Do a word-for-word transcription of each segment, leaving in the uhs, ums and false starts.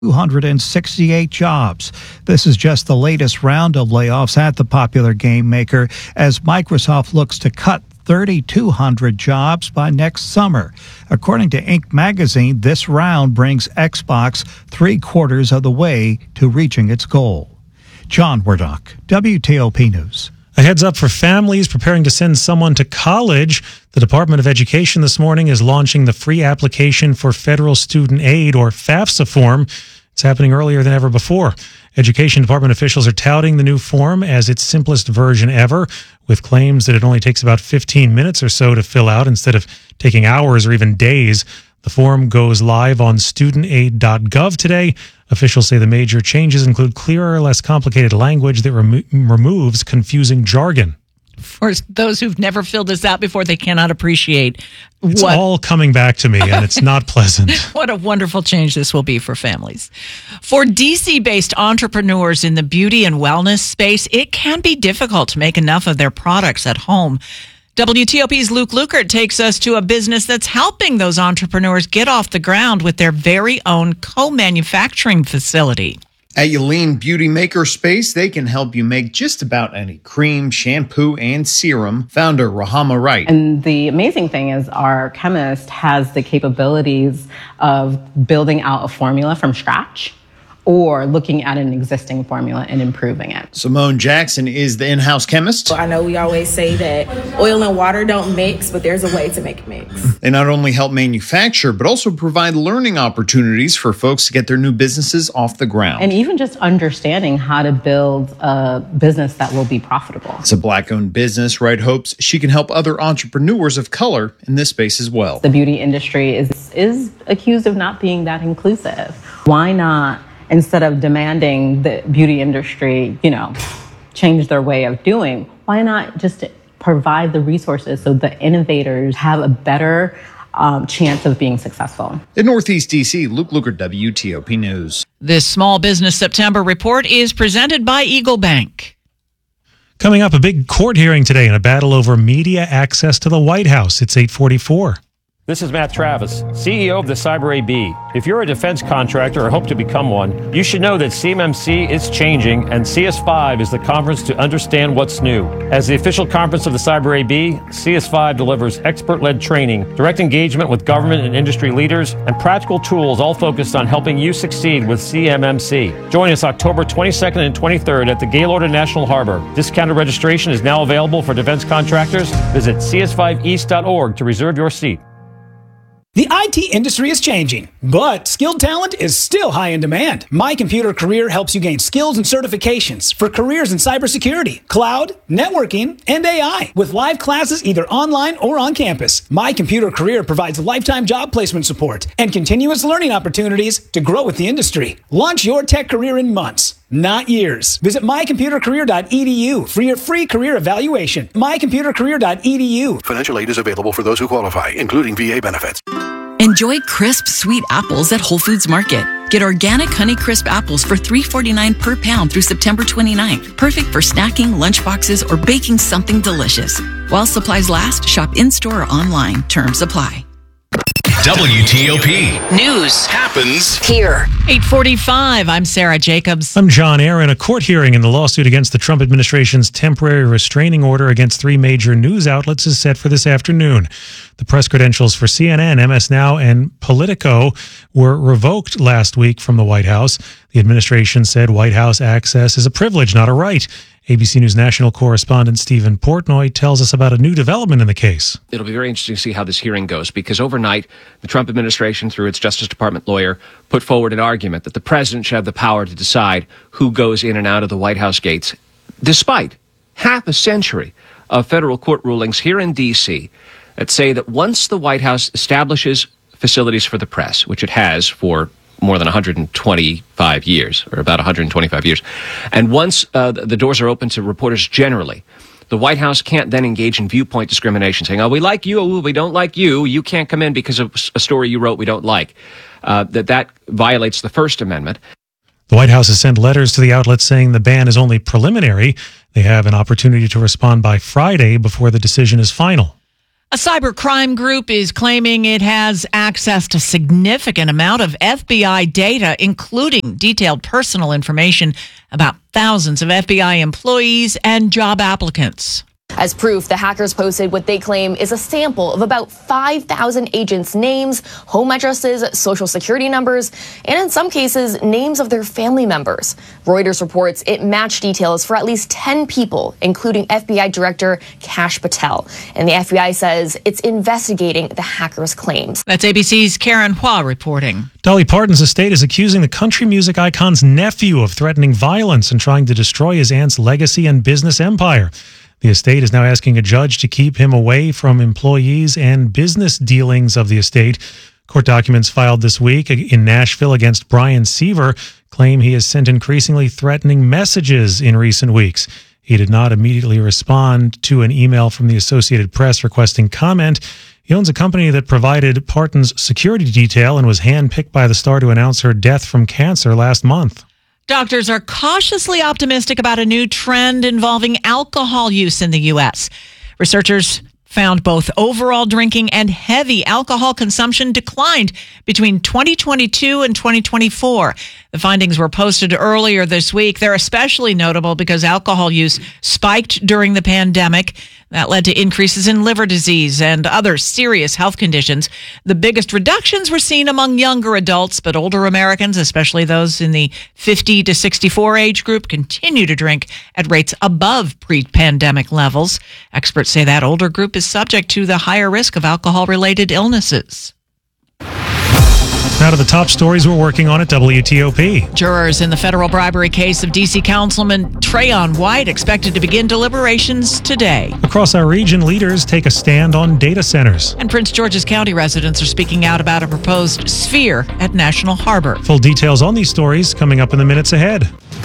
two hundred sixty-eight jobs. This is just the latest round of layoffs at the popular game maker as Microsoft looks to cut three thousand two hundred jobs by next summer. According to Inc magazine, this round brings Xbox three quarters of the way to reaching its goal. John Wardock, W T O P News. A heads up for families preparing to send someone to college. The Department of Education this morning is launching the free application for Federal Student Aid, or FAFSA form. It's happening earlier than ever before. Education Department officials are touting the new form as its simplest version ever, with claims that it only takes about fifteen minutes or so to fill out instead of taking hours or even days. The form goes live on student aid dot gov today. Officials say the major changes include clearer, less complicated language that remo- removes confusing jargon. For those who've never filled this out before, they cannot appreciate It's what, all coming back to me, and it's not pleasant. what a wonderful change this will be for families. For D C-based entrepreneurs in the beauty and wellness space, it can be difficult to make enough of their products at home. W T O P's Luke Lukert takes us to a business that's helping those entrepreneurs get off the ground with their very own co-manufacturing facility. At Yaleen Beauty Maker Space, they can help you make just about any cream, shampoo, and serum. Founder Rahama Wright. And the amazing thing is our chemist has the capabilities of building out a formula from scratch or looking at an existing formula and improving it. Simone Jackson is the in-house chemist. I know we always say that oil and water don't mix, but there's a way to make it mix. They not only help manufacture, but also provide learning opportunities for folks to get their new businesses off the ground. And even just understanding how to build a business that will be profitable. It's a Black-owned business. Wright hopes she can help other entrepreneurs of color in this space as well. The beauty industry is, is accused of not being that inclusive. Why not, instead of demanding the beauty industry, you know, change their way of doing, why not just provide the resources so the innovators have a better um, chance of being successful? In Northeast D C, Luke Lukert, W T O P News. This Small Business September report is presented by Eagle Bank. Coming up, a big court hearing today in a battle over media access to the White House. It's eight forty-four. This is Matt Travis, C E O of the Cyber A B. If you're a defense contractor or hope to become one, you should know that C M M C is changing, and C S five is the conference to understand what's new. As the official conference of the Cyber A B, C S five delivers expert-led training, direct engagement with government and industry leaders, and practical tools all focused on helping you succeed with C M M C. Join us October twenty-second and twenty-third at the Gaylord in National Harbor. Discounted registration is now available for defense contractors. Visit C S five east dot org to reserve your seat. The I T industry is changing, but skilled talent is still high in demand. My Computer Career helps you gain skills and certifications for careers in cybersecurity, cloud, networking, and A I, with live classes either online or on campus. My Computer Career provides lifetime job placement support and continuous learning opportunities to grow with the industry. Launch your tech career in months, not years. Visit my computer career dot e d u for your free career evaluation. my computer career dot e d u. Financial aid is available for those who qualify, including V A benefits. Enjoy crisp, sweet apples at Whole Foods Market. Get organic Honey Crisp apples for three forty-nine per pound through September twenty-ninth. Perfect for snacking, lunchboxes, or baking something delicious. While supplies last, shop in-store or online. Terms apply. W T O P News happens here. eight forty-five, I'm Sarah Jacobs. I'm John Aaron. A court hearing in the lawsuit against the Trump administration's temporary restraining order against three major news outlets is set for this afternoon. The press credentials for C N N, M S Now, and Politico were revoked last week from the White House. The administration said White House access is a privilege, not a right. A B C News national correspondent Stephen Portnoy tells us about a new development in the case. It'll be very interesting to see how this hearing goes, because overnight, the Trump administration, through its Justice Department lawyer, put forward an argument that the president should have the power to decide who goes in and out of the White House gates, despite half a century of federal court rulings here in D C that say that once the White House establishes facilities for the press, which it has for more than one hundred twenty-five years, or about one hundred twenty-five years. And once uh, the doors are open to reporters generally, the White House can't then engage in viewpoint discrimination, saying, oh, we like you, oh, we don't like you, you can't come in because of a story you wrote we don't like. Uh, that that violates the First Amendment. The White House has sent letters to the outlets saying the ban is only preliminary. They have an opportunity to respond by Friday before the decision is final. A cybercrime group is claiming it has access to significant amount of F B I data, including detailed personal information about thousands of F B I employees and job applicants. As proof, the hackers posted what they claim is a sample of about five thousand agents' names, home addresses, social security numbers, and in some cases, names of their family members. Reuters reports it matched details for at least ten people, including F B I Director Kash Patel. And the F B I says it's investigating the hackers' claims. That's A B C's Karen Hua reporting. Dolly Parton's estate is accusing the country music icon's nephew of threatening violence and trying to destroy his aunt's legacy and business empire. The estate is now asking a judge to keep him away from employees and business dealings of the estate. Court documents filed this week in Nashville against Brian Seaver claim he has sent increasingly threatening messages in recent weeks. He did not immediately respond to an email from the Associated Press requesting comment. He owns a company that provided Parton's security detail and was handpicked by the star to announce her death from cancer last month. Doctors are cautiously optimistic about a new trend involving alcohol use in the U S. Researchers found both overall drinking and heavy alcohol consumption declined between twenty twenty-two and twenty twenty-four. The findings were posted earlier this week. They're especially notable because alcohol use spiked during the pandemic. That led to increases in liver disease and other serious health conditions. The biggest reductions were seen among younger adults, but older Americans, especially those in the fifty to sixty-four age group, continue to drink at rates above pre-pandemic levels. Experts say that older group is subject to the higher risk of alcohol-related illnesses. Now to the top stories we're working on at W T O P. Jurors in the federal bribery case of D C Councilman Trayon White expected to begin deliberations today. Across our region, leaders take a stand on data centers. And Prince George's County residents are speaking out about a proposed sphere at National Harbor. Full details on these stories coming up in the minutes ahead.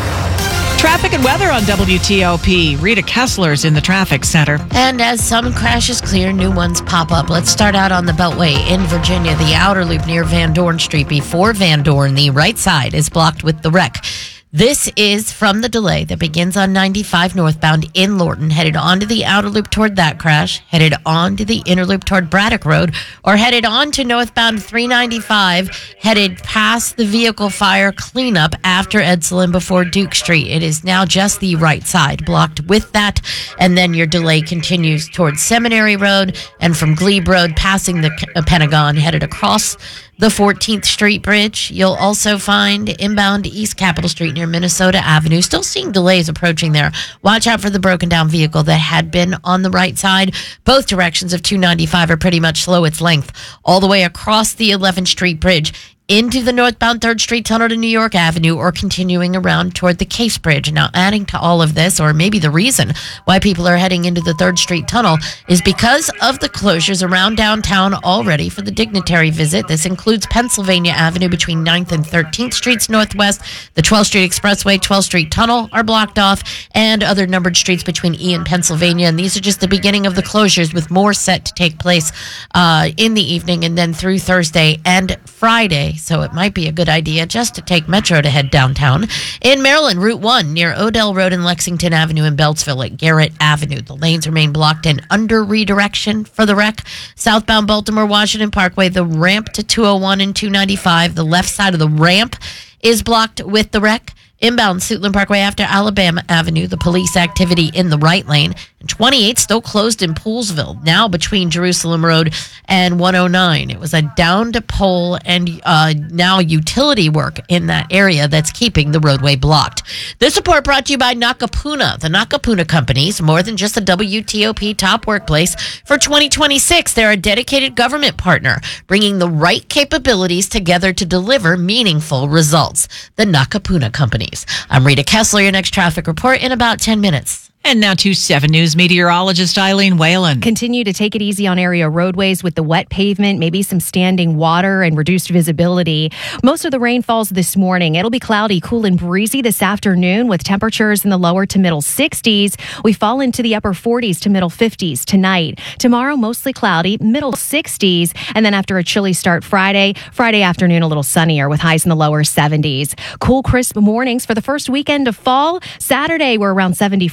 Traffic and weather on W T O P. Rita Kessler's in the traffic center. And as some crashes clear, new ones pop up. Let's start out on the Beltway in Virginia. The outer loop near Van Dorn Street before Van Dorn. The right side is blocked with the wreck. This is from the delay that begins on ninety-five northbound in Lorton, headed onto the outer loop toward that crash, headed onto the inner loop toward Braddock Road, or headed on to northbound three ninety-five, headed past the vehicle fire cleanup after Edsel and before Duke Street. It is now just the right side blocked with that, and then your delay continues towards Seminary Road and from Glebe Road, passing the Pentagon, headed across the fourteenth Street Bridge. You'll also find inbound East Capitol Street near Minnesota Avenue. Still seeing delays approaching there. Watch out for the broken down vehicle that had been on the right side. Both directions of two ninety-five are pretty much slow its length all the way across the eleventh Street Bridge into the northbound third Street Tunnel to New York Avenue, or continuing around toward the Case Bridge. Now, adding to all of this, or maybe the reason why people are heading into the third Street Tunnel, is because of the closures around downtown already for the dignitary visit. This includes Pennsylvania Avenue between ninth and thirteenth Streets Northwest. The twelfth Street Expressway, twelfth Street Tunnel are blocked off, and other numbered streets between E and Pennsylvania. And these are just the beginning of the closures, with more set to take place uh, in the evening and then through Thursday and Friday. So it might be a good idea just to take Metro to head downtown. In Maryland, Route one near Odell Road and Lexington Avenue in Beltsville at Garrett Avenue. The lanes remain blocked and under redirection for the wreck. Southbound Baltimore Washington Parkway, the ramp to two oh one and two ninety-five. The left side of the ramp is blocked with the wreck. Inbound Suitland Parkway after Alabama Avenue, the police activity in the right lane. And twenty-eight still closed in Poolsville, now between Jerusalem Road and one oh nine. It was a downed pole and uh, now utility work in that area that's keeping the roadway blocked. This report brought to you by Nakapuna. The Nakapuna Companies, more than just a W T O P top workplace. For twenty twenty-six, they're a dedicated government partner, bringing the right capabilities together to deliver meaningful results. The Nakapuna Companies. I'm Rita Kessler, your next traffic report in about ten minutes. And now to seven News meteorologist Eileen Whalen. Continue to take it easy on area roadways with the wet pavement, maybe some standing water and reduced visibility. Most of the rain falls this morning. It'll be cloudy, cool and breezy this afternoon with temperatures in the lower to middle sixties. We fall into the upper forties to middle fifties tonight. Tomorrow, mostly cloudy, middle sixties. And then after a chilly start Friday, Friday afternoon, a little sunnier with highs in the lower seventies. Cool, crisp mornings for the first weekend of fall. Saturday, we're around seventy-four.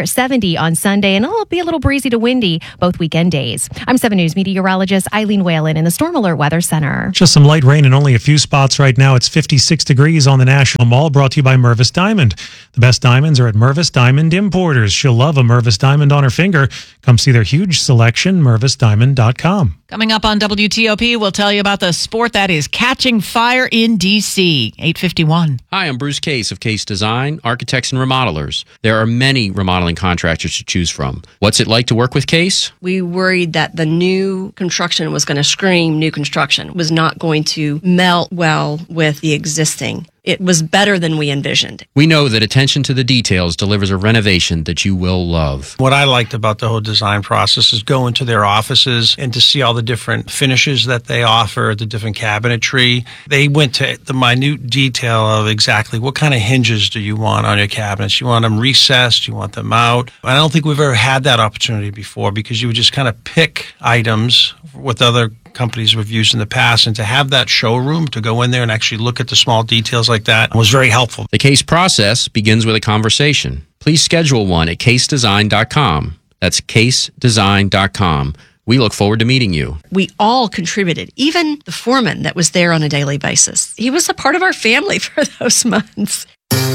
seventy on Sunday, and it'll be a little breezy to windy both weekend days. I'm seven News meteorologist Eileen Whalen in the Storm Alert Weather Center. Just some light rain in only a few spots right now. It's fifty-six degrees on the National Mall, brought to you by Mervis Diamond. The best diamonds are at Mervis Diamond Importers. She'll love a Mervis Diamond on her finger. Come see their huge selection, mervis diamond dot com. Coming up on W T O P, we'll tell you about the sport that is catching fire in D C. eight fifty-one. Hi, I'm Bruce Case of Case Design, Architects and Remodelers. There are many remodeling contractors to choose from. What's it like to work with Case? We worried that the new construction was going to scream new construction, was not going to melt well with the existing. It was better than we envisioned. We know that attention to the details delivers a renovation that you will love. What I liked about the whole design process is going to their offices and to see all the different finishes that they offer, the different cabinetry. They went to the minute detail of exactly what kind of hinges do you want on your cabinets. You want them recessed, you want them out. I don't think we've ever had that opportunity before, because you would just kind of pick items with other companies we've used in the past, and to have that showroom to go in there and actually look at the small details like that was very helpful. The Case process begins with a conversation. Please schedule one at case design dot com. That's case design dot com. We look forward to meeting you. We all contributed, even the foreman that was there on a daily basis. He was a part of our family for those months.